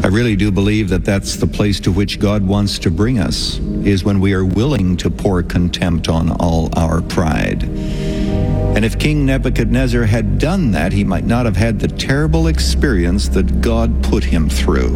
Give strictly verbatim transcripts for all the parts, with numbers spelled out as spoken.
I really do believe that that's the place to which God wants to bring us, is when we are willing to pour contempt on all our pride. And if King Nebuchadnezzar had done that, he might not have had the terrible experience that God put him through.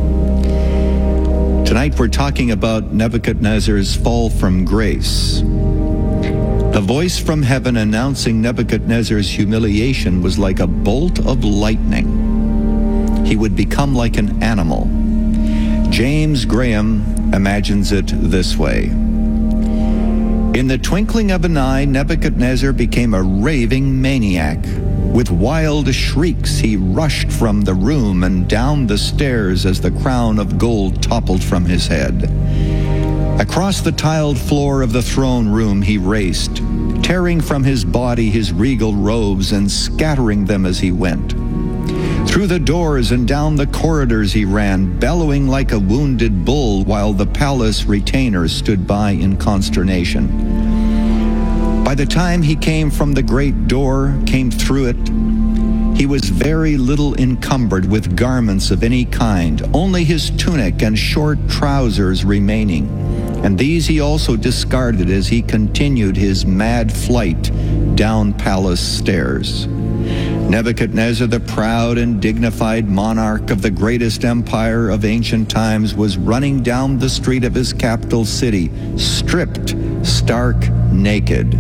Tonight we're talking about Nebuchadnezzar's fall from grace. The voice from heaven announcing Nebuchadnezzar's humiliation was like a bolt of lightning. He would become like an animal. James Graham imagines it this way. In the twinkling of an eye, Nebuchadnezzar became a raving maniac. With wild shrieks, he rushed from the room and down the stairs as the crown of gold toppled from his head. Across the tiled floor of the throne room he raced, tearing from his body his regal robes and scattering them as he went. Through the doors and down the corridors he ran, bellowing like a wounded bull, while the palace retainers stood by in consternation. By the time he came from the great door, came through it, he was very little encumbered with garments of any kind, only his tunic and short trousers remaining, and these he also discarded as he continued his mad flight down palace stairs. Nebuchadnezzar, the proud and dignified monarch of the greatest empire of ancient times, was running down the street of his capital city, stripped, stark naked.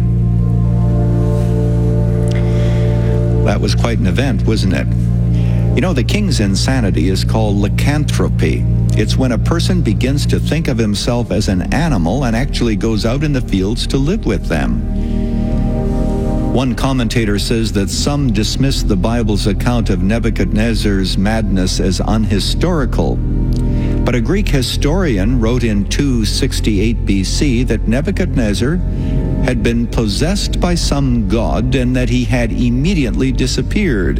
That was quite an event, wasn't it? You know, the king's insanity is called lycanthropy. It's when a person begins to think of himself as an animal and actually goes out in the fields to live with them. One commentator says that some dismiss the Bible's account of Nebuchadnezzar's madness as unhistorical. But a Greek historian wrote in two sixty-eight B C that Nebuchadnezzar had been possessed by some god and that he had immediately disappeared.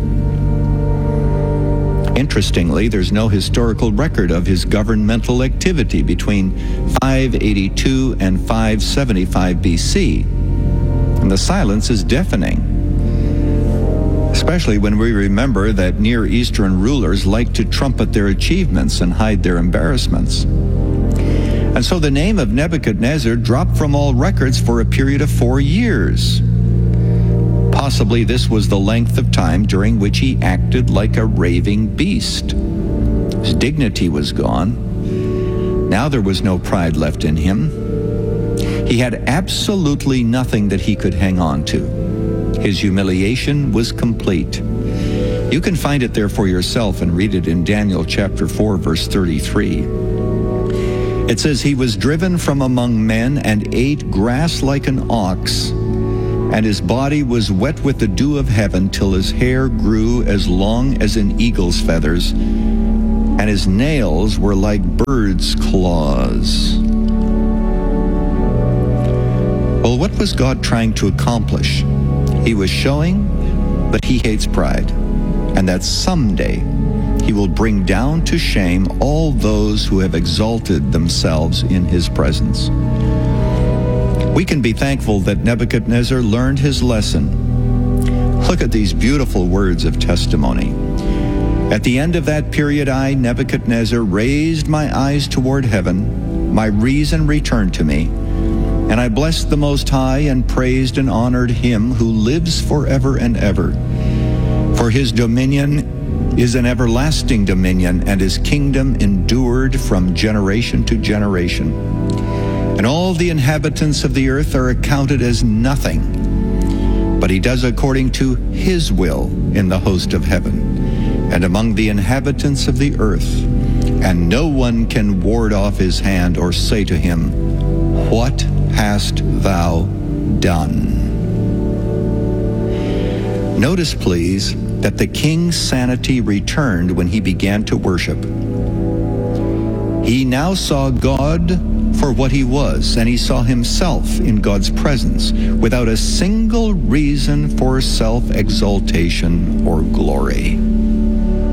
Interestingly, there's no historical record of his governmental activity between five eighty-two and five seventy-five B C. And the silence is deafening, especially when we remember that Near Eastern rulers like to trumpet their achievements and hide their embarrassments. And so the name of Nebuchadnezzar dropped from all records for a period of four years. Possibly this was the length of time during which he acted like a raving beast. His dignity was gone. Now there was no pride left in him. He had absolutely nothing that he could hang on to. His humiliation was complete. You can find it there for yourself and read it in Daniel chapter four, verse thirty-three. It says, "He was driven from among men and ate grass like an ox, and his body was wet with the dew of heaven till his hair grew as long as an eagle's feathers, and his nails were like birds' claws." Well, what was God trying to accomplish? He was showing that he hates pride, and that someday he will bring down to shame all those who have exalted themselves in his presence. We can be thankful that Nebuchadnezzar learned his lesson. Look at these beautiful words of testimony. "At the end of that period, I, Nebuchadnezzar, raised my eyes toward heaven. My reason returned to me. And I blessed the Most High and praised and honored him who lives forever and ever. For his dominion is an everlasting dominion, and his kingdom endured from generation to generation. And all the inhabitants of the earth are accounted as nothing. But he does according to his will in the host of heaven and among the inhabitants of the earth. And no one can ward off his hand or say to him, 'What hast thou done?'" Notice, please, that the king's sanity returned when he began to worship. He now saw God for what he was, and he saw himself in God's presence without a single reason for self-exaltation or glory.